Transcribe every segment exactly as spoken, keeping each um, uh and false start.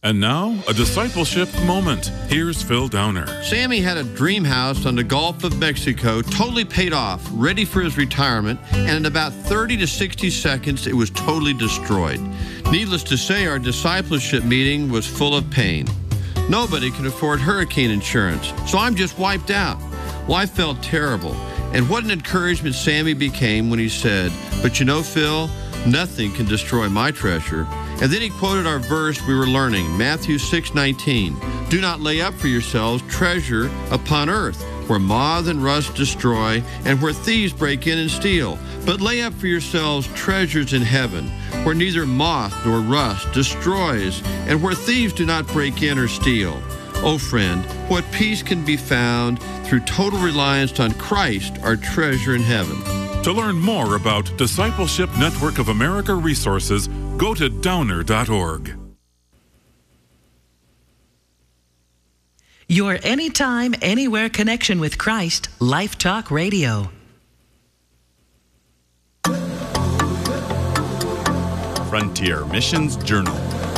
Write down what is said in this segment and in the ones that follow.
And now, a discipleship moment. Here's Phil Downer. Sammy had a dream house on the Gulf of Mexico, totally paid off, ready for his retirement, and in about thirty to sixty seconds, it was totally destroyed. Needless to say, our discipleship meeting was full of pain. Nobody can afford hurricane insurance, so I'm just wiped out. Well, I felt terrible. And what an encouragement Sammy became when he said, "But you know, Phil, nothing can destroy my treasure." And then he quoted our verse we were learning, Matthew six nineteen. "Do not lay up for yourselves treasure upon earth, where moth and rust destroy, and where thieves break in and steal. But lay up for yourselves treasures in heaven, where neither moth nor rust destroys, and where thieves do not break in or steal." Oh friend, what peace can be found through total reliance on Christ, our treasure in heaven. To learn more about Discipleship Network of America resources, go to downer dot org. Your anytime, anywhere connection with Christ, Life Talk Radio. Frontier Missions Journal.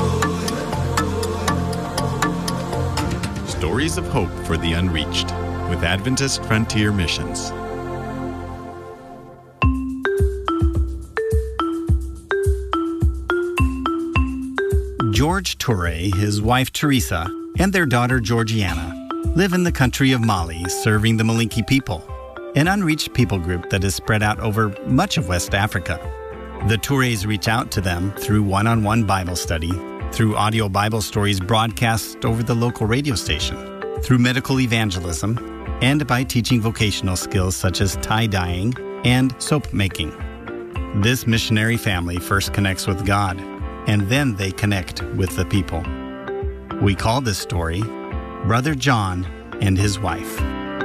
Stories of hope for the unreached with Adventist Frontier Missions. George Toure, his wife Teresa, and their daughter Georgiana live in the country of Mali, serving the Malinke people, an unreached people group that is spread out over much of West Africa. The Toures reach out to them through one-on-one Bible study, through audio Bible stories broadcast over the local radio station, through medical evangelism, and by teaching vocational skills such as tie-dyeing and soap making. This missionary family first connects with God, and then they connect with the people. We call this story Brother John and his wife.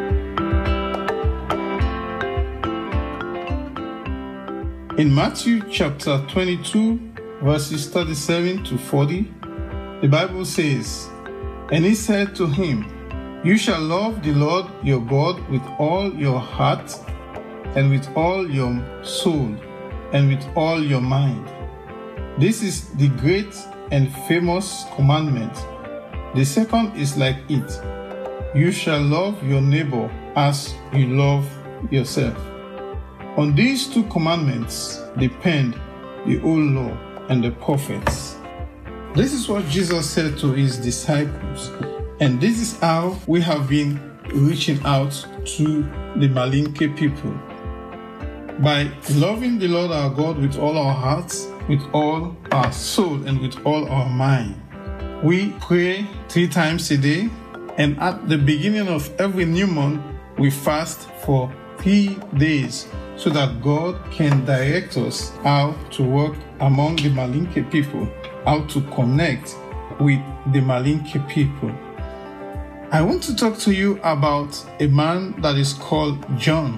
In Matthew chapter twenty-two, verses thirty-seven to forty, the Bible says, "And he said to him, You shall love the Lord your God with all your heart, and with all your soul, and with all your mind. This is the great and famous commandment. The second is like it. You shall love your neighbor as you love yourself. On these two commandments depend the old law and the prophets." This is what Jesus said to his disciples, and this is how we have been reaching out to the Malinke people. By loving the Lord our God with all our hearts, with all our soul, and with all our mind. We pray three times a day, and at the beginning of every new month, we fast for three days so that God can direct us how to work among the Malinke people, how to connect with the Malinke people. I want to talk to you about a man that is called John.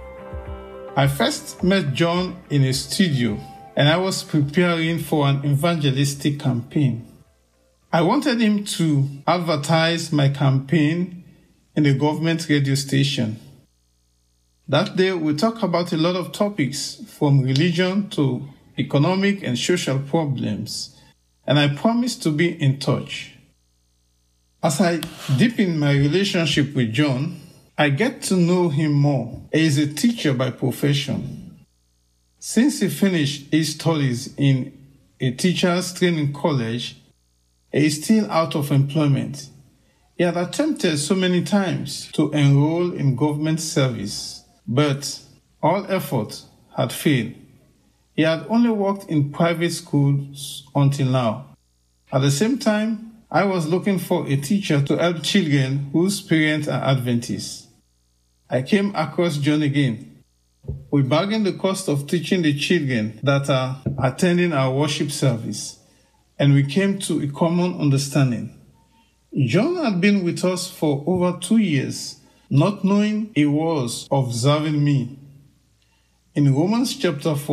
I first met John in a studio, and I was preparing for an evangelistic campaign. I wanted him to advertise my campaign in a government radio station. That day, we talked about a lot of topics, from religion to economic and social problems, and I promised to be in touch. As I deepen my relationship with John, I get to know him more. He is a teacher by profession. Since he finished his studies in a teacher's training college, he is still out of employment. He had attempted so many times to enroll in government service, but all effort had failed. He had only worked in private schools until now. At the same time, I was looking for a teacher to help children whose parents are Adventists. I came across John again. We bargained the cost of teaching the children that are attending our worship service, and we came to a common understanding. John had been with us for over two years, not knowing he was observing me. In Romans chapter four,